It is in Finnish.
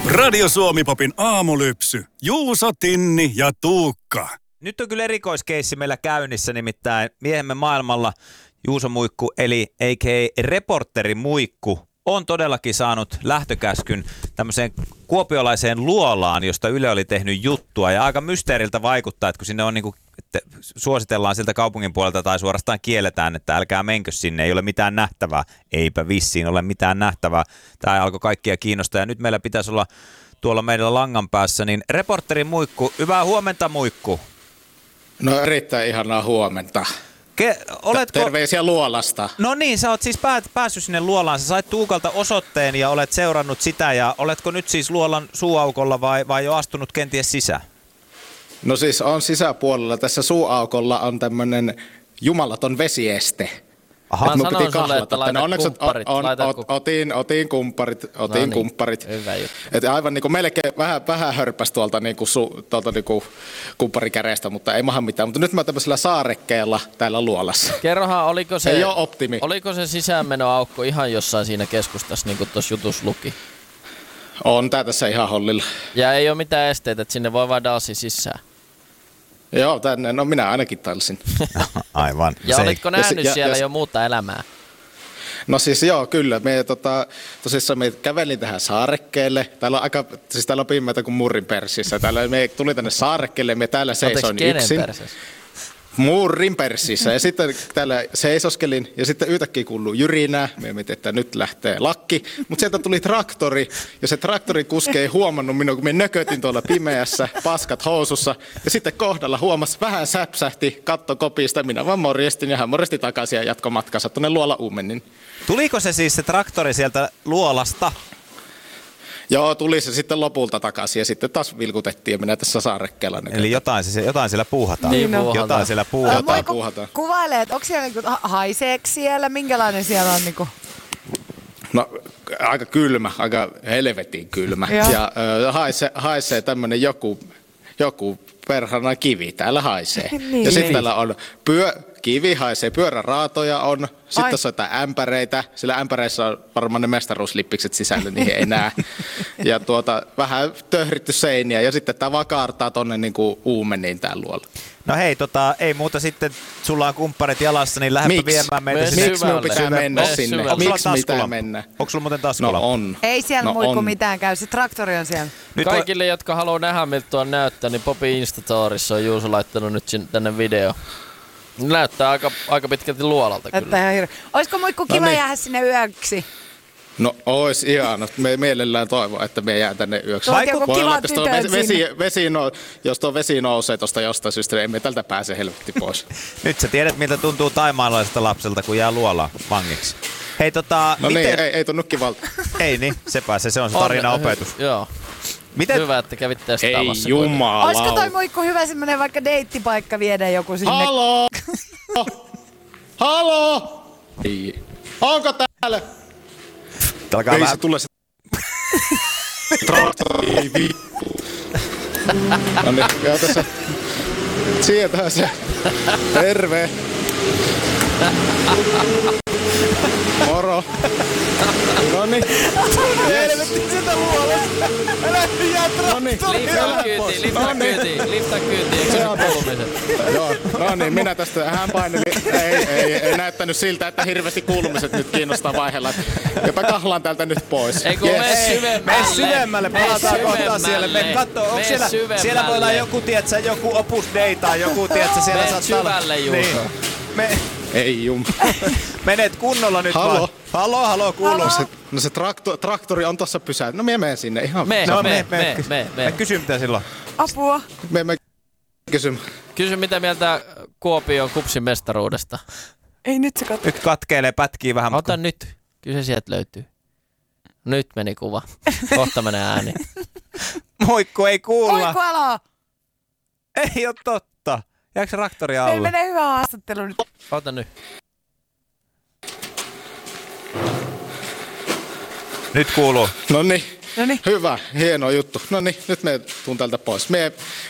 Radio Suomi-popin aamulypsy. Juuso, Tinni ja Tuukka. Nyt on kyllä erikoiskeissi meillä käynnissä, nimittäin miehemme maailmalla Juuso Muikku, eli a.k.a. Reporteri Muikku, on todellakin saanut lähtökäskyn tämmöiseen kuopiolaiseen luolaan, josta Yle oli tehnyt juttua. Ja aika mysteeriltä vaikuttaa, että kun sinne on niinku, että suositellaan siltä kaupungin puolelta tai suorastaan kielletään, että älkää menkö sinne, ei ole mitään nähtävää. Eipä vissiin ole mitään nähtävää. Tämä alkoi kaikkia kiinnostaa ja nyt meillä pitäisi olla tuolla meidän langan päässä. Niin Reporteri Muikku, hyvää huomenta Muikku. No erittäin ihanaa huomenta. Terveisiä luolasta. No niin, sä oot siis päässyt sinne luolaan. Sä sait Tuukalta osoitteen ja olet seurannut sitä. Ja oletko nyt siis luolan suuaukolla vai jo astunut kenties sisään? No siis on sisäpuolella. Tässä suuaukolla on tämmönen jumalaton vesieste. Aha, mä sanoin sulle, että laitat kumpparit. Otin kumpparit. Hyvä juttu. Et aivan niinku melkein vähän hörpäs tuolta niinku kumpparikäreestä, mutta ei maha mitään. Mutta nyt mä oon tämmöisellä saarekkeella täällä luolassa. Kerrohan, oliko se, ei ole optimi. Oliko se sisäänmenoaukko ihan jossain siinä keskustassa, niin kuin tuossa jutussa luki? On tää tässä ihan hollilla. Ja ei ole mitään esteitä, että sinne voi vaan dalsi sisään? Joo, tänne, no minä ainakin talsin. Aivan. Ja olitko nähnyt siellä jo muuta elämää? No siis joo, kyllä. Tosissaan me kävelin tähän saarekkeelle. Täällä on pimeätä kuin murrin persissä. Me tuli tänne saarekkeelle, me täällä seisoin yksin. Murrin persissä. Ja sitten täällä seisoskelin ja sitten yhtäkkiä kuuluu jyrinää. Me mietin, että nyt lähtee lakki. Mutta sieltä tuli traktori ja se traktorin kuski ei huomannut minua, kun me nökötin tuolla pimeässä, paskat housussa. Ja sitten kohdalla huomasi, vähän säpsähti, katto kopista. Minä vaan morjestin ja hän morjesti takaisin ja jatkoi matkansa tuonne luola uumennin. Tuliko se siis se traktori sieltä luolasta? Joo, tuli se sitten lopulta takaisin ja sitten taas vilkutettiin ja minä tässä saarekkeella. Eli jotain siellä puuhataan. Niin, jotain siellä puuhataan. Kuvailee, että onko siellä niinku, haiseeko siellä, minkälainen siellä on niinku? No aika kylmä, aika helvetin kylmä. Ja haisee tämmönen joku perhana kivi täällä haisee. Niin. Ja sitten täällä on kivi haisee, pyöräraatoja on, sitten on jotain ämpäreitä, sillä ämpäreissä on varmaan ne mestaruuslippikset sisällä, niihin ei näe. Ja vähän töhritty seiniä ja sitten tämä vaan kaartaa tonne niinku uumeniin tää luolla. No hei, ei muuta sitten, sulla on kumpparit jalassa, niin lähdepä viemään meitä sinne. Miksi minun pitää mennä sinne? Miksi pitää mennä? Onko sulla muuten taskulla? No on. Ei siellä Muikku mitään käy, se traktori on siellä. Nyt kaikille, jotka haluaa nähdä, miltä tuo näyttää, niin Popin Instatorissa on Juuso laittanut nyt tänne video. Näyttää aika pitkälti luolalta kyllä. Olisiko Muikku kiva jäädä sinne yöksi? No ois ihana. Me mielellään toivon, että me jää tänne yöksi. Jos tuo vesi nousee tuosta jostain syystä, niin emme tältä pääse helvetti pois. Nyt sä tiedät, miltä tuntuu taimaalaisesta lapselta, kun jää luolaan vangiksi. Hei No miten? Niin, ei tunnu kivalta. Ei niin, se on se tarinaopetus. Joo. Miten? Hyvä, että kävit testaamassa. Ei jumala. Olisiko toi Muikku hyvä semmonen vaikka deittipaikka viedä joku sinne? Halo! Halo! Ei. Onko täällä? Ei se tule se traktori, ei vittu. No niin, ja tässä. Sieltähän se. Terve. Moro. Noniin. Helvetti sitä luolasta. Älä jää traktori. Lifta kyytiin. Eikö se nyt kuulumiset? Joo, no niin, minä tästä hän painelin. Ei näyttänyt siltä, että hirveästi kuulumiset nyt kiinnostaa vaiheella. Jopa kahlaan täältä nyt pois. Ei kun mene syvemmälle. Palataan kohtaan siellä. Me kattoo, onko siellä voi olla joku, tietsä, joku Opus Dei tai joku, tietsä, siellä saattaa olla. Syvälle, Juuso. Ei Menet kunnolla nyt vaan. Halo, kuuluu. Se traktori on tossa pysähtynyt. No mene sinne ihan. Me. Kysy mitä silloin. Apua. Me Kysy mitä mieltä Kuopion kupsin mestaruudesta. Ei nyt se katso. Nyt katkeilee, pätkii vähän. Ota nyt. Kyllä se sieltä löytyy. Nyt meni kuva. Kohta menee ääni. Moikku, ei kuulla. Moikku, alo. Ei oo totta. Jääkö traktori alle? Ei mene hyvä haastattelu nyt. Ota nyt. Nyt kuuluu. Noniin. Hyvä, hieno juttu. Noniin, nyt me tuun täältä pois.